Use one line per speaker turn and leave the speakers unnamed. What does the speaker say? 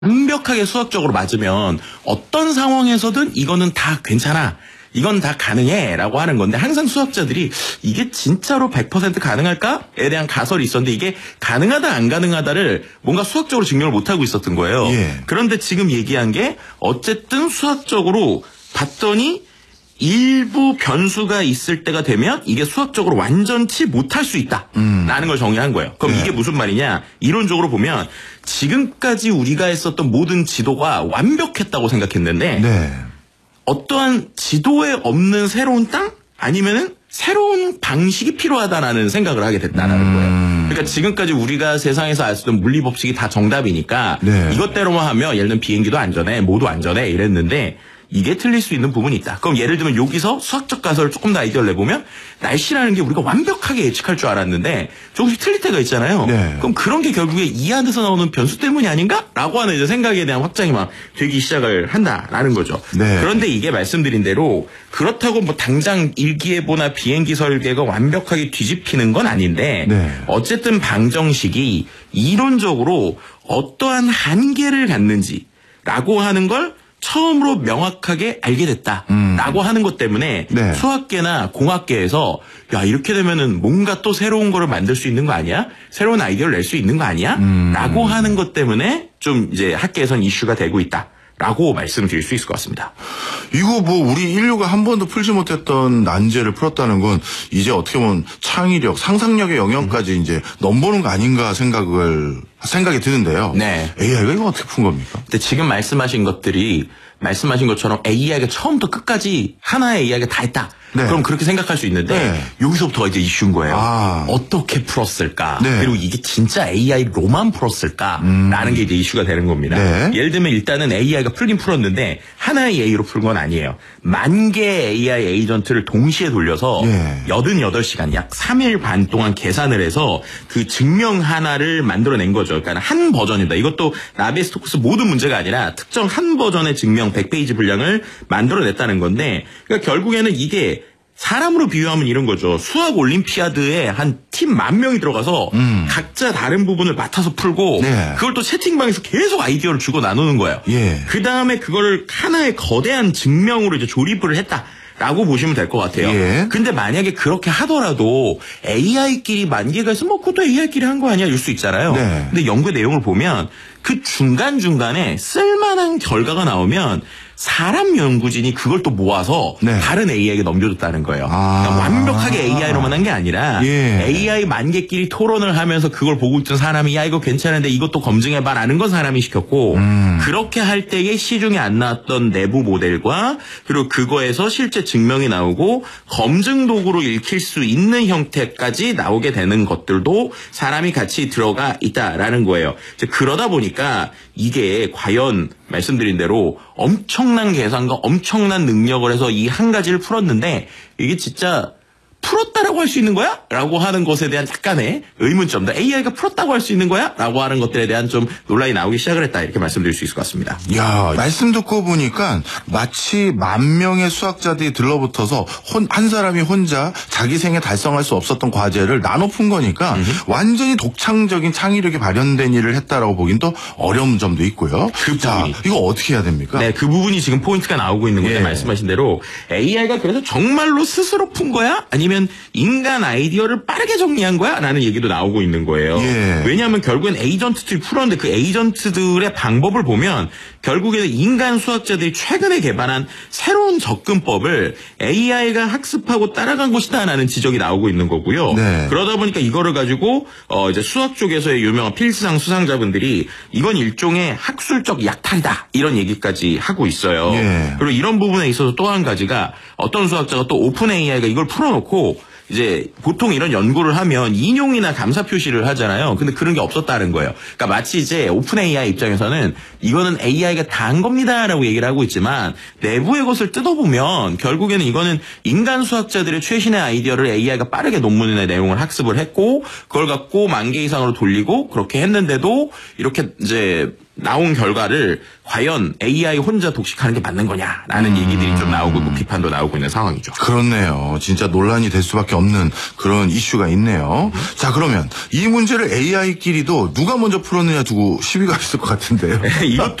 완벽하게 수학적으로 맞으면 어떤 상황에서든 이거는 다 괜찮아. 이건 다 가능해 라고 하는 건데 항상 수학자들이 이게 진짜로 100% 가능할까에 대한 가설이 있었는데 이게 가능하다 안 가능하다를 뭔가 수학적으로 증명을 못하고 있었던 거예요.
예.
그런데 지금 얘기한 게 어쨌든 수학적으로 봤더니 일부 변수가 있을 때가 되면 이게 수학적으로 완전치 못할 수 있다라는 걸 정의한 거예요. 그럼 이게 무슨 말이냐? 이론적으로 보면 지금까지 우리가 했었던 모든 지도가 완벽했다고 생각했는데
네. 어떠한
지도에 없는 새로운 땅? 아니면은 새로운 방식이 필요하다라는 생각을 하게 됐다라는 거예요. 그러니까 지금까지 우리가 세상에서 알 수 있는 물리 법칙이 다 정답이니까
네.
이것대로만 하면 예를 들면 비행기도 안전해, 뭐도 안전해 이랬는데 이게 틀릴 수 있는 부분이 있다. 그럼 예를 들면 여기서 수학적 가설을 조금 더 아이디어를 내보면 날씨라는 게 우리가 완벽하게 예측할 줄 알았는데 조금씩 틀릴 때가 있잖아요.
네.
그럼 그런 게 결국에 이 안에서 나오는 변수 때문이 아닌가? 라고 하는 이제 생각에 대한 확장이 막 되기 시작을 한다라는 거죠.
네.
그런데 이게 말씀드린 대로 그렇다고 뭐 당장 일기예보나 비행기 설계가 완벽하게 뒤집히는 건 아닌데
네.
어쨌든 방정식이 이론적으로 어떠한 한계를 갖는지라고 하는 걸 처음으로 명확하게 알게 됐다라고 하는 것 때문에
네.
수학계나 공학계에서 야 이렇게 되면은 뭔가 또 새로운 거를 만들 수 있는 거 아니야? 새로운 아이디어를 낼 수 있는 거 아니야? 라고 하는 것 때문에 좀 이제 학계에선 이슈가 되고 있다라고 말씀드릴 수 있을 것 같습니다.
이거 뭐 우리 인류가 한 번도 풀지 못했던 난제를 풀었다는 건 이제 어떻게 보면 창의력, 상상력의 영역까지 이제 넘보는 거 아닌가 생각이 드는데요.
네.
AI가 이거 어떻게 푼 겁니까?
근데 지금 말씀하신 것들이 말씀하신 것처럼 AI가 처음부터 끝까지 하나의 AI가 다 했다.
네.
그럼 그렇게 생각할 수 있는데
네.
여기서부터 이제 이슈인 거예요.
아.
어떻게 풀었을까?
네.
그리고 이게 진짜 AI로만 풀었을까라는 게 이제 이슈가 되는 겁니다.
네.
예를 들면 일단은 AI가 풀긴 풀었는데 하나의 A로 풀 건 아니에요. 10,000개의 AI 에이전트를 동시에 돌려서
예.
88시간 약 3일 반 동안 계산을 해서 그 증명 하나를 만들어낸 거죠. 그러니까 한 버전입니다. 이것도 나비스토크스 모든 문제가 아니라 특정 한 버전의 증명 100페이지 분량을 만들어냈다는 건데 그러니까 결국에는 이게 사람으로 비유하면 이런 거죠. 수학 올림피아드에 한 팀 10,000명이 들어가서 각자 다른 부분을 맡아서 풀고
네.
그걸 또 채팅방에서 계속 아이디어를 주고 나누는 거예요.
예.
그 다음에 그거를 하나의 거대한 증명으로 이제 조립을 했다. 라고 보시면 될 것 같아요.
예.
근데 만약에 그렇게 하더라도 AI끼리 만개가 있으면 뭐 그것도 AI끼리 한 거 아니야? 이럴 수 있잖아요.
네.
근데 연구의 내용을 보면 그 중간중간에 쓸만한 결과가 나오면 사람 연구진이 그걸 또 모아서
네.
다른 AI에게 넘겨줬다는 거예요.
아.
그러니까 완벽하게 AI로만 한 게 아니라
예.
AI 만개끼리 토론을 하면서 그걸 보고 있던 사람이 야 이거 괜찮은데 이것도 검증해봐라는 건 사람이 시켰고 그렇게 할 때에 시중에 안 나왔던 내부 모델과 그리고 그거에서 실제 증명이 나오고 검증 도구로 읽힐 수 있는 형태까지 나오게 되는 것들도 사람이 같이 들어가 있다라는 거예요. 이제 그러다 보니까 이게 과연 말씀드린 대로 엄청난 계산과 엄청난 능력을 해서 이 한 가지를 풀었는데 이게 진짜 풀었다라고 할 수 있는 거야? 라고 하는 것에 대한 약간의 의문점들. AI가 풀었다고 할 수 있는 거야? 라고 하는 것들에 대한 좀 논란이 나오기 시작을 했다. 이렇게 말씀드릴 수 있을 것 같습니다.
야, 말씀 듣고 보니까 마치 10,000명의 수학자들이 들러붙어서 한 사람이 혼자 자기 생에 달성할 수 없었던 과제를 나눠 푼 거니까 완전히 독창적인 창의력이 발현된 일을 했다라고 보긴 또 어려운 점도 있고요. 자,
부분이.
이거 어떻게 해야 됩니까?
네, 그 부분이 지금 포인트가 나오고 있는 건데
예.
말씀하신 대로 AI가 그래서 정말로 스스로 푼 거야? 아니면 인간 아이디어를 빠르게 정리한 거야? 라는 얘기도 나오고 있는 거예요.
예.
왜냐하면 결국엔 에이전트들이 풀었는데 그 에이전트들의 방법을 보면 결국에는 인간 수학자들이 최근에 개발한 새로운 접근법을 AI가 학습하고 따라간 것이다라는 지적이 나오고 있는 거고요.
네.
그러다 보니까 이거를 가지고 이제 수학 쪽에서의 유명한 필스상 수상자분들이 이건 일종의 학술적 약탈이다 이런 얘기까지 하고 있어요.
예.
그리고 이런 부분에 있어서 또 한 가지가 어떤 수학자가 또 오픈 AI가 이걸 풀어놓고 이제 보통 이런 연구를 하면 인용이나 감사 표시를 하잖아요. 근데 그런 게 없었다는 거예요. 그러니까 마치 이제 오픈 AI 입장에서는 이거는 AI가 다 한 겁니다라고 얘기를 하고 있지만 내부의 것을 뜯어보면 결국에는 이거는 인간 수학자들의 최신의 아이디어를 AI가 빠르게 논문의 내용을 학습을 했고 그걸 갖고 10,000개 이상으로 돌리고 그렇게 했는데도 이렇게 이제 나온 결과를 과연 AI 혼자 독식하는 게 맞는 거냐라는 얘기들이 좀 나오고 있고 비판도 나오고 있는 상황이죠.
그렇네요. 진짜 논란이 될 수밖에 없는 그런 이슈가 있네요. 자, 그러면 이 문제를 AI끼리도 누가 먼저 풀었느냐 두고 시비가 있을 것 같은데요.
이것도